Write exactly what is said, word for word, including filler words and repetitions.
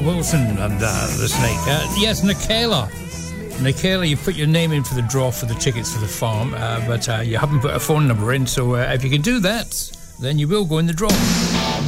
Wilson and uh, the Snake. Uh, yes, Nicola. Nicola, you put your name in for the draw for the tickets for the farm, uh, but uh, you haven't put a phone number in, so uh, if you can do that, then you will go in the draw.